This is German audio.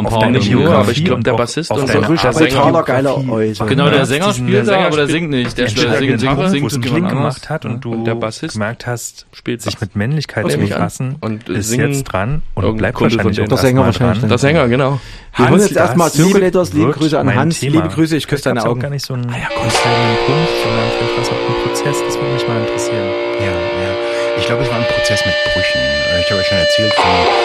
paar deine nur, aber ich Biografie glaube, der und Bassist auf und so. deine Der Art Sänger, totaler geiler Äußer. genau, der Ja, Sänger diesen- spielt der da, Sänger aber der spielt singt nicht. Der entweder singt den Gitarre, Hoch, singt wo es einen jemand Klick anders. gemacht hat und du Und der Bassist gemerkt hast, spielt sich Bass. mit Männlichkeit Hört zu sich an. befassen, Und ist singen jetzt dran und irgendein bleibt Kumpel von wahrscheinlich denen. auch Der Sänger erstmal wahrscheinlich dran. Der Sänger, genau. Wir hören jetzt erstmal das liebe Letters, liebe wird Grüße an mein Hans, Thema. liebe Grüße, ich küsse Vielleicht deine gab's auch Augen. gar nicht so einen konstantierenden Punkt, sondern vielleicht war es auch ein Prozess, das würde mich mal interessieren. Ja. Ich glaube, es war ein Prozess mit Brüchen. Ich habe euch schon erzählt von